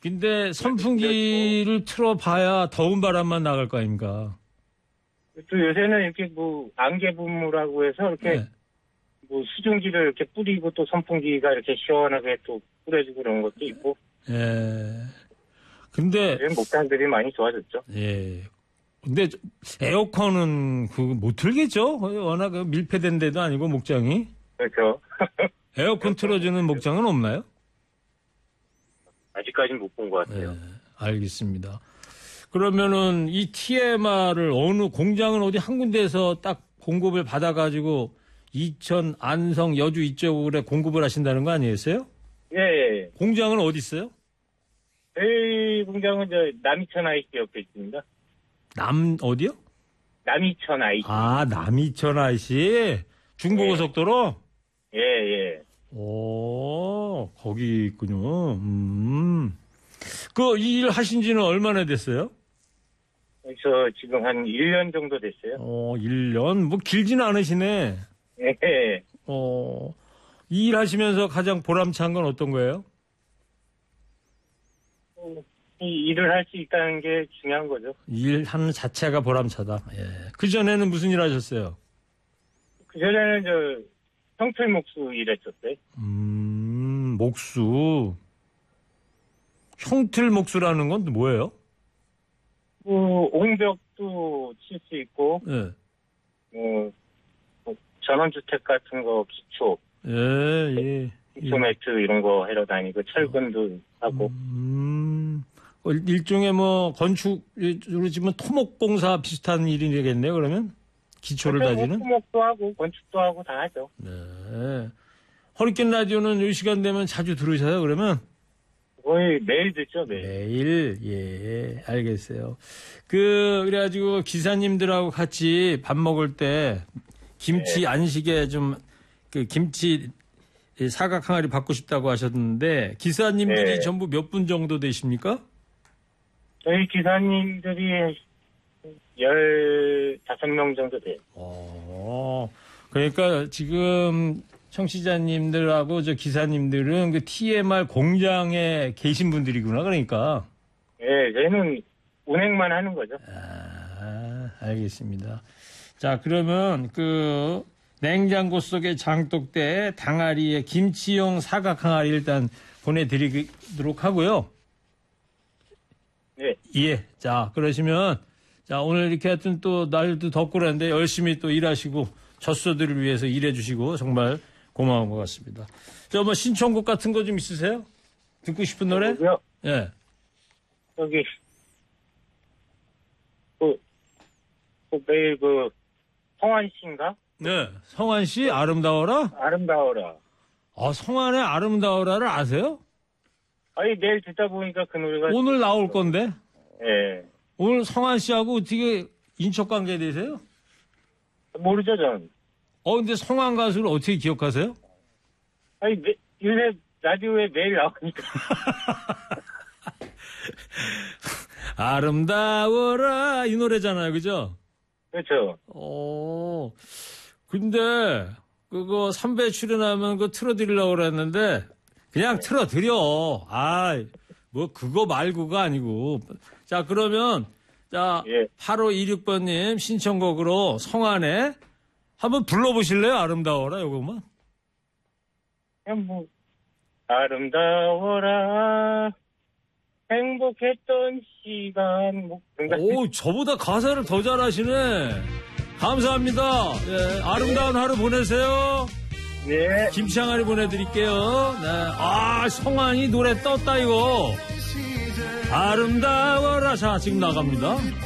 근데 선풍기를 틀어봐야 더운 바람만 나갈 거 아닙니까? 또 요새는 이렇게 뭐 안개분무라고 해서 이렇게 네. 뭐 수증기를 이렇게 뿌리고 또 선풍기가 이렇게 시원하게 또 뿌려주고 그런 것도 있고. 예. 근데 요즘 목장들이 많이 좋아졌죠. 예. 근데 에어컨은 못 틀겠죠? 워낙 밀폐된 데도 아니고 목장이. 그렇죠. 에어컨 틀어주는 목장은 없나요? 아직까지는 못 본 것 같아요. 네, 알겠습니다. 그러면은 이 TMR을 어느 공장은 어디 한 군데에서 딱 공급을 받아가지고 이천, 안성, 여주 이쪽으로 공급을 하신다는 거 아니었어요? 예. 공장은 어디 있어요? 저희 공장은 남이천 IT 옆에 있습니다. 어디요? 남이천 IT. 아, 남이천 IC? 중부고속도로? 예. 오, 거기 있군요. 이 일 하신 지는 얼마나 됐어요? 저 지금 한 1년 정도 됐어요. 1년? 뭐 길지는 않으시네. 예. 이 일 하시면서 가장 보람찬 건 어떤 거예요? 이 일을 할 수 있다는 게 중요한 거죠. 일하는 자체가 보람차다. 예. 그전에는 무슨 일 하셨어요? 그전에는 형틀목수 일했었어요. 목수. 형틀목수라는 건 뭐예요? 옹벽도 칠 수 있고, 예. 전원주택 같은 거 기초, 예. 기초매트 이런 거 해러 다니고, 철근도 하고. 일종의 건축으로 치면 토목공사 비슷한 일이 되겠네요, 그러면? 기초를 다지는? 토목도 하고, 건축도 하고 다 하죠. 네. 허리케인 라디오는 이 시간 되면 자주 들으셔요, 그러면? 거의 매일 듣죠, 매일. 매일? 예, 알겠어요. 그래가지고 기사님들하고 같이 밥 먹을 때 김치 안식에 김치 사각 항아리 받고 싶다고 하셨는데 기사님들이 전부 몇 분 정도 되십니까? 저희 기사님들이 15명 정도 돼요. 그러니까 지금 청취자님들하고 기사님들은 그 TMR 공장에 계신 분들이구나, 그러니까. 예, 저희는 운행만 하는 거죠. 알겠습니다. 자, 그러면 냉장고 속에 장독대 당아리에 김치용 사각 항아리 일단 보내드리도록 하고요. 네. 예. 자, 그러시면, 오늘 이렇게 하여튼 또 날도 덥고 그러는데 열심히 또 일하시고 젖소들을 위해서 일해주시고 정말 고마운 것 같습니다. 신청곡 같은 거 좀 있으세요? 듣고 싶은 노래? 그리고요. 예. 여기, 매일 성환 씨인가? 네. 성환 씨, 아름다워라? 아름다워라. 성환의 아름다워라를 아세요? 아니, 매일 듣다 보니까 그 노래가. 오늘 나올 건데? 예. 오늘 성환 씨하고 어떻게 인척 관계 되세요? 모르죠, 전. 근데 성환 가수를 어떻게 기억하세요? 아니, 요새 라디오에 매일 나오니까. 아름다워라, 이 노래잖아요, 그죠? 그렇죠. 근데, 선배 출연하면 틀어드리려고 그랬는데, 그냥 틀어드려. 그거 말고가 아니고. 자, 그러면, 예. 8526번님 신청곡으로 성환의 한번 불러보실래요? 아름다워라, 요거만. 그냥 아름다워라. 행복했던 시간. 저보다 가사를 더 잘하시네. 감사합니다. 예, 아름다운 하루 보내세요. 네. 김치 항아리 보내드릴게요. 네. 성환이 노래 떴다, 이거. 아름다워라. 자, 지금 나갑니다.